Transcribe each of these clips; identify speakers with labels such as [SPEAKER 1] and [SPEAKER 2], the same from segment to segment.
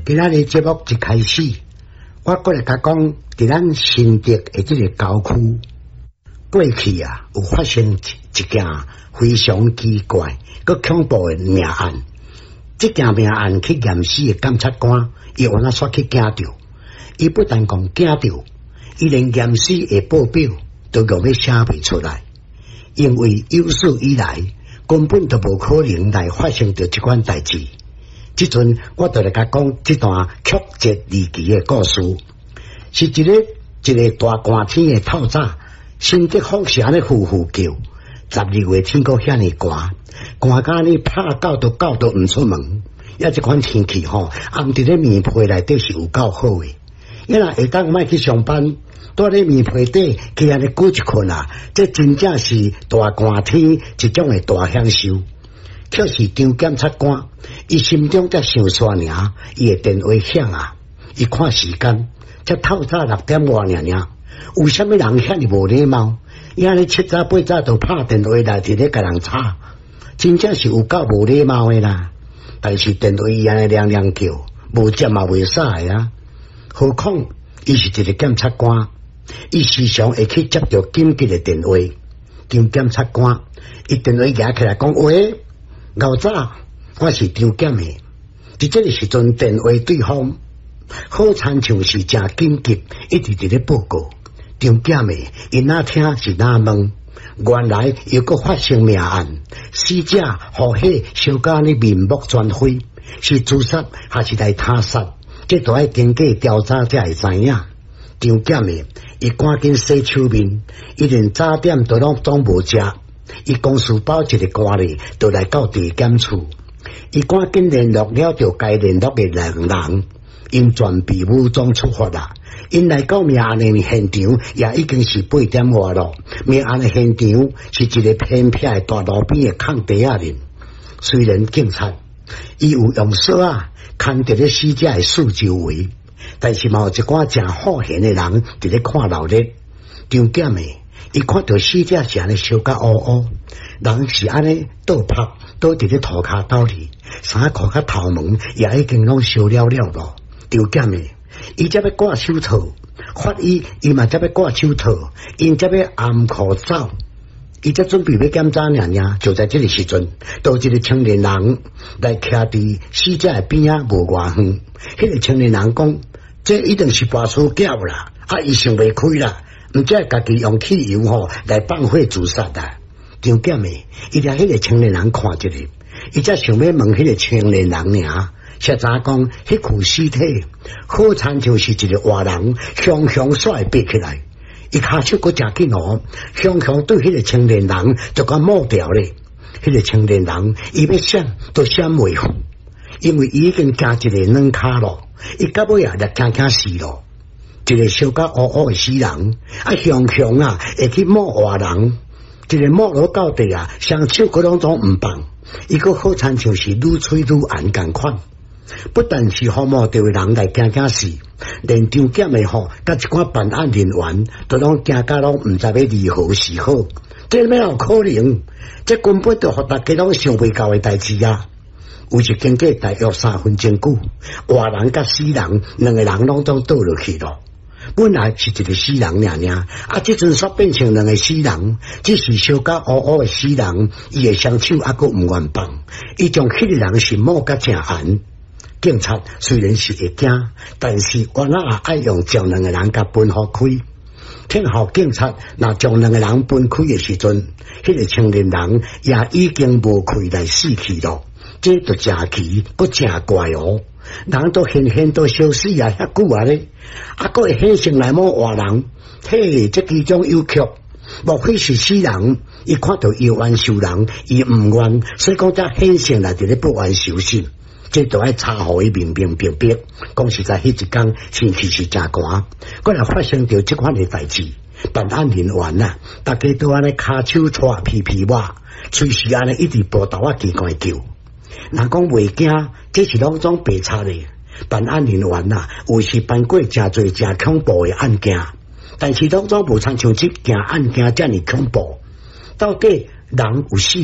[SPEAKER 1] 今仔日节目一开始，我过来甲讲，伫咱新竹的这个郊区，过去啊有发生一件非常奇怪、佮恐怖的命案。这件命案去验尸的检察官，伊往那煞去惊着，伊不但讲惊着，伊连验尸的报表都用要写袂出来，因为有史以来根本都无可能来发生着这款代志。即阵我就来甲讲这段曲折离奇的故事，是一个大寒天的透早，新竹风是安尼呼呼叫，12月天阁遐尼寒，寒甲呢拍狗都毋出门，也这款天气吼，暗伫咧棉被内底是有够好诶。伊若下当莫去上班，住咧棉被底，去安尼久一困啊，这真正是大寒天一种诶大享受。却是张检察官，伊心中才想煞尔，伊的电话响啊，伊看时间，才透早6点外尔，有啥物人遐尼无礼貌？伊安尼7早8早就拍电话来伫咧甲人吵，真正是有够无礼貌的啦。但是电话伊安尼亮亮叫，无接嘛袂使啊。何况伊是一个检察官，伊时常会去接到紧急的电话。张检察官，伊电话举起来讲喂。老早我是张检的，伫这个时阵电话对方好亲像是真紧急，一直伫咧报告。张检的伊哪听是哪问，原来又搁发生命案，死者互迄小甲呢面目全非，是自杀还是来他杀？这都要经过调查才会知影。张检的伊赶紧洗手面，伊连早点都拢无食。伊公司包一个官哩，就来到地检处。伊赶紧联络了着该联络的人，因全备武装出发啦。因来到命案的现场，也已经是8点外咯。命案的现场是一个偏僻的大路边的空地仔林。虽然警察伊有用锁啊看着咧死者的四周围，但是嘛有一寡真好闲的人伫咧看闹热。张检的伊看到死者是安尼烧甲乌乌，人是安尼倒趴倒伫咧涂骹斗里，衫裤甲头毛也已经拢烧了了咯。张检的伊才要挂手套，法医伊嘛才要挂手套，因才要暗裤走，伊才准备要检查尔，就在这个时阵，有一个青年人来徛伫死者的边仔无偌远。迄个青年人讲：这一定是跋鼠叫啦，伊想袂开啦。毋则家己用汽油来放火自杀啊！张检的伊掠迄个青年人看一日，伊则想要问迄个青年人尔，实查讲迄具尸体好亲像是一个活人，雄雄煞爬起来，伊骹手阁真紧哦，雄雄对迄个青年人就甲抹掉咧。迄个青年人伊要闪都闪袂赴，因为伊已经惊一个软骹咯，伊到尾也惊死咯。一个烧甲乌乌的死人，雄雄啊会去摸活人，一个摸落到地啊，双手嗰拢总毋放，伊个好亲像是愈吹愈暗共款。不但是好摸到人来惊死，连张检的甲一寡办案人员都拢惊甲拢毋知要如何是好。这咩有可能？这根本就互大家拢想袂到的代志啊！有一经过大约3分钟久，活人甲死人两个人拢都倒落去咯。本来是一个死人尔，这阵煞变成两个死人，只是烧甲乌乌的死人，伊的双手还阁毋愿放，伊将迄个人是摸甲正暗。警察虽然是会惊，但是原来也爱用将两个人甲分开开。听候警察若将两个人分开的时阵，迄个青年人也已经无气来死去咯。这就真奇，阁真怪哦！人都现都消失啊，遐久啊咧，阁会现成来摸活人，嘿，这其中有曲，莫非是死人？伊看到有冤受人，伊毋愿，所以讲才现成来伫咧不冤受死。这都要查互伊明明白白。讲实在，迄一天天气是真寒，果然发生着这款的代志。办案人员啊，大家都安尼骹手搓皮皮哇，随时安尼一直报道奇怪叫。若讲袂惊，这是拢种白差咧。办案人员啊，有时办过真侪真恐怖的案件，但是拢种无参像这件案件遮尔恐怖。到底人有死无？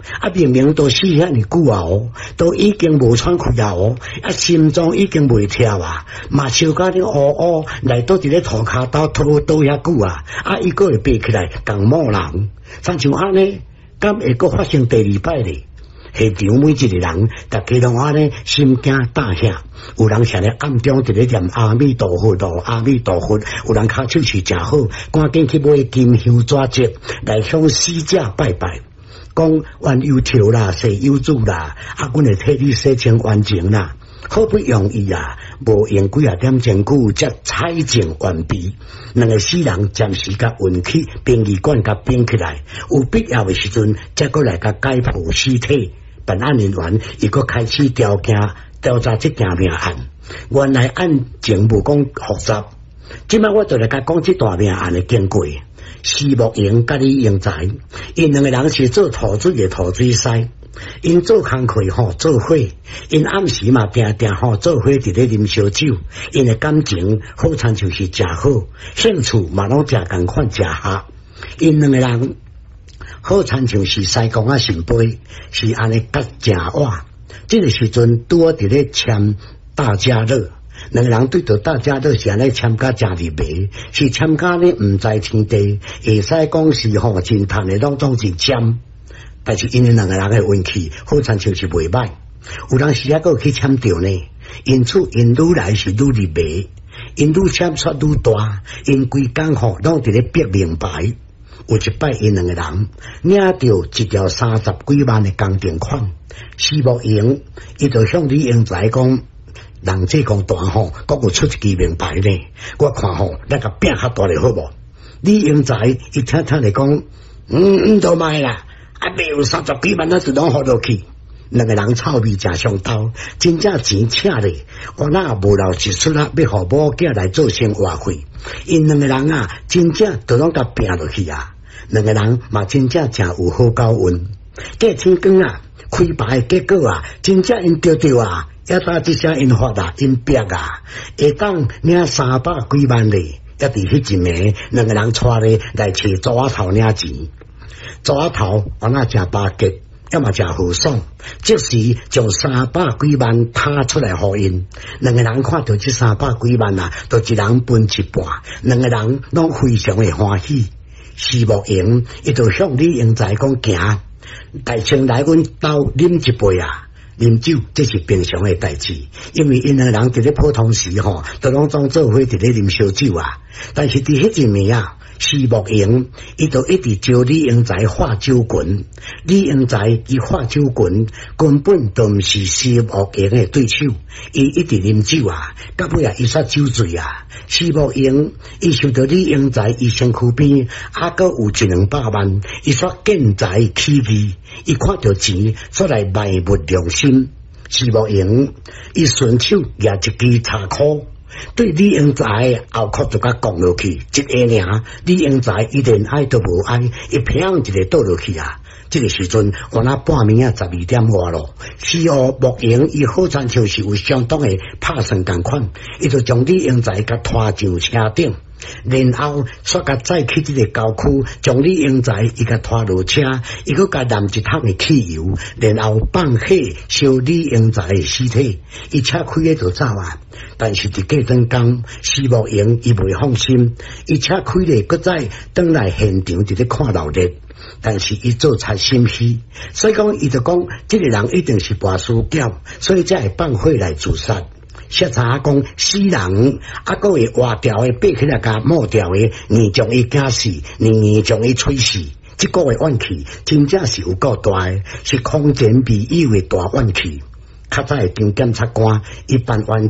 [SPEAKER 1] 明明都死遐尼久啊哦，都已经无喘气啊哦，心脏已经袂跳啊，嘛烧甲你乌乌来倒伫咧涂骹刀拖倒遐久啊，伊个会爬起来共某人，像安尼，敢会阁发生第二摆咧？现场每一个人，大家拢安尼心惊胆吓，有人徛咧暗中伫咧念阿弥陀佛咯，阿弥陀佛，有人骹手是真好，赶紧去买金香纸折来向死者拜拜。讲冤有头啦，世有主啦，阮会替你洗清冤情啦，好不容易啊，无用几啊点钟久才采证完毕。两个死人暂时甲运气殡仪馆甲编起来，有必要的时阵，再过来甲解剖尸体。办案人员伊佫开始调查这件命案，原来案情无讲复杂，即摆我就来甲讲这大命案的经过。施木英甲李英才，因两个人是做土水的土水师，因做工课做伙，因暗时嘛定做伙伫咧啉烧酒，因的感情好参像是真好，兴趣嘛拢真共款真合，因两个人好参像是西公啊神杯，是安尼甲正话。这个时阵拄好伫咧签大家乐。两个人对着大家乐是安尼签甲真入迷，是签甲呢毋知天地，会使讲是真趁的拢总是签，但是因为两个人的运气好参像是袂歹，有人时啊个去签着呢，因此因愈来是愈入迷，因愈签出愈大，因规工拢伫咧逼明白。有一摆因两个人领着一条30几万的工程款，施木英伊就向李英才讲。人这讲大讲有出一支名牌呢，我看咱甲拼较大咧好无？李英才伊听咧讲，都卖啦，未有30几万，咱就拢互落去。两个人臭味正相投，真正钱请咧，我那无留一出啊，要互某囝来做生活费。因两个人啊，真正都拢甲拼落去啊。两个人嘛，真正真有好交运。隔天光啊，开牌的结果啊，真正因着啊。也打这些因发啊，因逼啊，会当领300几万嘞，也伫迄一暝，两个人带咧来找朱仔头领钱。朱仔头我那真巴结，要么真豪爽，即时将300几万摊出来互因。两个人看到这300几万啊，都一人分一半，两个人拢非常的欢喜。施木英伊就向李英才讲行，大清来阮兜啉一杯啊。啉酒这是平常的代志，因为因两个人伫咧普通时都拢总做伙伫咧啉烧酒啊。但是伫迄一暝啊，施木英伊就一直招李英才化酒群，李英才伊化酒群根本都毋是施木英的对手，伊一直啉酒啊，到尾啊伊煞酒醉啊。施木英伊想到李英才伊身躯边阁有100-200万，伊煞见财起意。伊看到钱，出来卖不良心。施木英伊顺手拿一支茶箍，对李英才后壳就甲讲落去，一下尔，李英才伊连爱都无爱，伊砰一个倒落去啊！这个时阵，我那半暝啊12点外咯。施木英伊好像就是有相当的拍算共款，伊就将李英才甲拖上车顶。然后煞甲载去这个郊区，将李英才伊甲拖落车，伊佫甲淋一桶的汽油，然后放火烧李英才的尸体，伊车开咧就走啊。但是伫过阵工，施木英伊袂放心，伊车开咧佫再转来现场伫咧看闹热，但是伊做贼心虚，所以讲伊就讲，这个人一定是跋输囝，所以才会放火来自杀。写查讲死人，佫会活掉的，爬起来甲抹掉的，硬将伊惊死，硬将伊吹死。这个的怨气真正是有够大的，是空前未有的大怨气。较早的经检察官一般冤